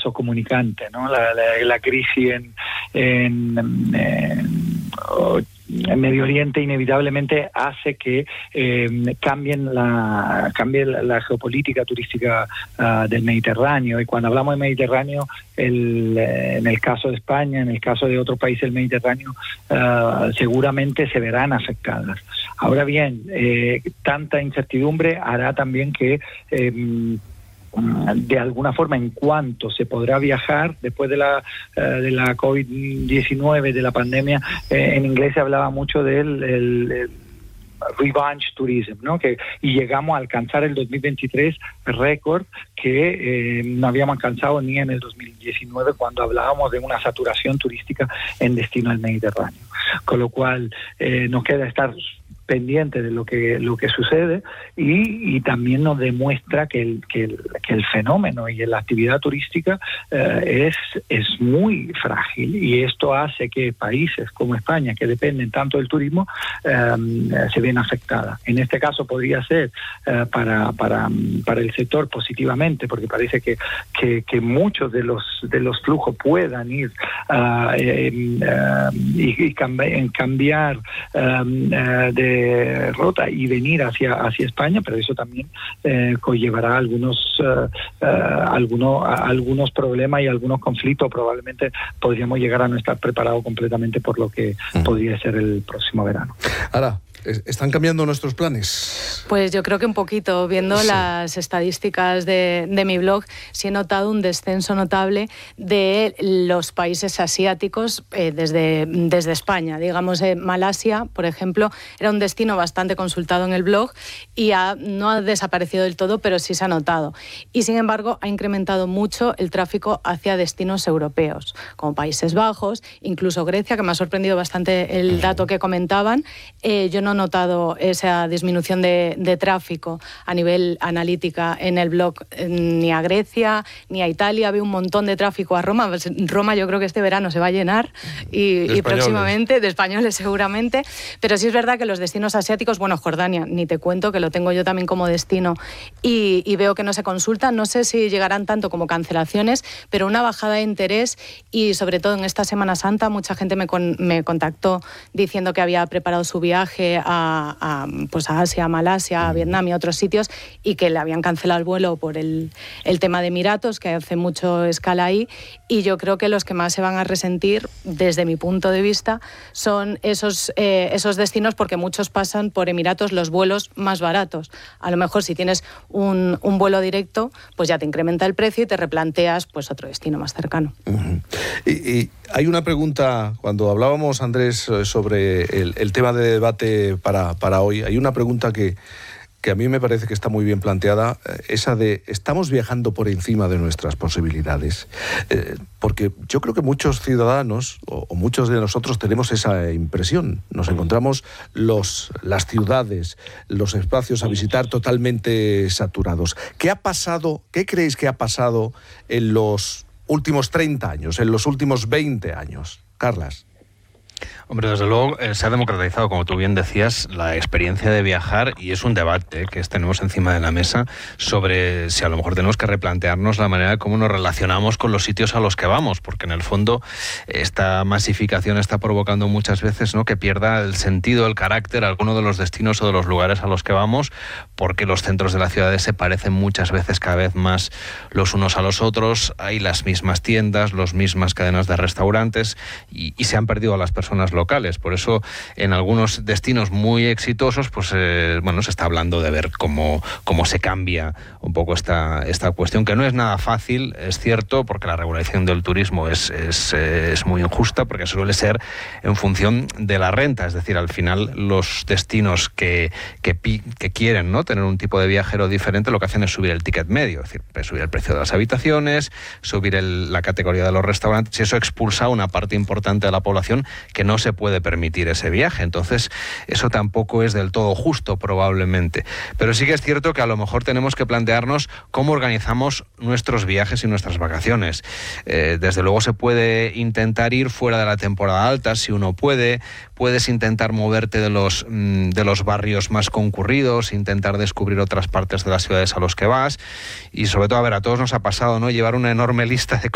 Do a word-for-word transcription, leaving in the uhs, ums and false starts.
vaso comunicante, ¿no? La, la, la crisis en, en, en, en Medio Oriente inevitablemente hace que eh, cambien la cambie la, la geopolítica turística uh, del Mediterráneo. Y cuando hablamos de Mediterráneo, el, eh, en el caso de España, en el caso de otros países del Mediterráneo, uh, seguramente se verán afectadas. Ahora bien, eh, tanta incertidumbre hará también que eh, de alguna forma, en cuanto se podrá viajar después de la uh, de la COVID diecinueve, de la pandemia, eh, en inglés se hablaba mucho del el, el revenge tourism, ¿no? Que y llegamos a alcanzar el dos mil veintitrés récord que eh, no habíamos alcanzado ni en el dos mil diecinueve, cuando hablábamos de una saturación turística en destino al Mediterráneo. Con lo cual eh, nos queda estar pendiente de lo que lo que sucede y, y también nos demuestra que el, que el, que el fenómeno y la actividad turística eh, es, es muy frágil, y esto hace que países como España, que dependen tanto del turismo, eh, se ven afectadas. En este caso podría ser eh, para, para, para el sector positivamente, porque parece que, que, que muchos de los de los flujos puedan ir uh, eh, uh, y, y cambi- cambiar um, uh, de rota y venir hacia hacia España, pero eso también eh, conllevará algunos uh, uh, algunos algunos problemas y algunos conflictos. Probablemente podríamos llegar a no estar preparados completamente por lo que mm. podría ser el próximo verano. Ahora, ¿están cambiando nuestros planes? Pues yo creo que un poquito. Viendo sí. las estadísticas de, de mi blog, sí he notado un descenso notable de los países asiáticos eh, desde, desde España. Digamos, eh, Malasia, por ejemplo, era un destino bastante consultado en el blog y ha, no ha desaparecido del todo, pero sí se ha notado. Y sin embargo, ha incrementado mucho el tráfico hacia destinos europeos, como Países Bajos, incluso Grecia, que me ha sorprendido bastante el dato que comentaban. Eh, yo no he notado esa disminución de, de tráfico a nivel analítica en el blog, ni a Grecia ni a Italia. Veo un montón de tráfico a Roma. Roma yo creo que este verano se va a llenar y, y próximamente, de españoles seguramente, pero sí es verdad que los destinos asiáticos, bueno, Jordania, ni te cuento, que lo tengo yo también como destino y, y veo que no se consultan. No sé si llegarán tanto como cancelaciones, pero una bajada de interés, y sobre todo en esta Semana Santa mucha gente me, con, me contactó diciendo que había preparado su viaje A, a, pues a Asia, a Malasia, a Vietnam y a otros sitios, y que le habían cancelado el vuelo por el, el tema de Emiratos, que hace mucho escala ahí, y yo creo que los que más se van a resentir, desde mi punto de vista, son esos, eh, esos destinos, porque muchos pasan por Emiratos los vuelos más baratos. A lo mejor si tienes un, un vuelo directo, pues ya te incrementa el precio y te replanteas pues otro destino más cercano. Uh-huh. y, y hay una pregunta, cuando hablábamos, Andrés, sobre el, el tema de debate Para, para hoy, hay una pregunta que, que a mí me parece que está muy bien planteada, esa de ¿estamos viajando por encima de nuestras posibilidades? Eh, porque yo creo que muchos ciudadanos, o, o muchos de nosotros, tenemos esa impresión. Nos encontramos los, las ciudades, los espacios a visitar totalmente saturados. ¿Qué ha pasado, qué creéis que ha pasado en los últimos treinta años, en los últimos veinte años? Carlas. Hombre, desde luego eh, se ha democratizado, como tú bien decías, la experiencia de viajar, y es un debate eh, que tenemos encima de la mesa sobre si a lo mejor tenemos que replantearnos la manera de cómo nos relacionamos con los sitios a los que vamos, porque en el fondo esta masificación está provocando muchas veces, ¿no?, que pierda el sentido, el carácter alguno de los destinos o de los lugares a los que vamos, porque los centros de las ciudades se parecen muchas veces cada vez más los unos a los otros, hay las mismas tiendas, las mismas cadenas de restaurantes, y, y se han perdido a las personas locales. Por eso en algunos destinos muy exitosos, pues eh, bueno, se está hablando de ver cómo, cómo se cambia un poco esta, esta cuestión, que no es nada fácil, es cierto, porque la regulación del turismo es, es, es muy injusta, porque suele ser en función de la renta, es decir, al final los destinos que, que, que quieren, ¿no?, tener un tipo de viajero diferente, lo que hacen es subir el ticket medio, es decir, subir el precio de las habitaciones, subir el, la categoría de los restaurantes, y eso expulsa a una parte importante de la población que no se puede permitir ese viaje. Entonces, eso tampoco es del todo justo, probablemente. Pero sí que es cierto que a lo mejor tenemos que plantearnos cómo organizamos nuestros viajes y nuestras vacaciones. Eh, desde luego se puede intentar ir fuera de la temporada alta, si uno puede. Puedes intentar moverte de los, de los barrios más concurridos, intentar descubrir otras partes de las ciudades a los que vas. Y sobre todo, a ver, a todos nos ha pasado, ¿no?, llevar una enorme lista de